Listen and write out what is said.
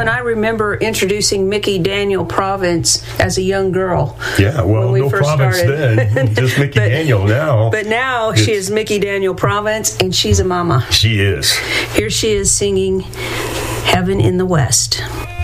and I remember introducing Mickey Daniel Province as a young girl. Yeah, well, no Province then, just Mickey Daniel now. But now she is Mickey Daniel Province, and she's a mama. She is. Here she is singing Heaven in the West.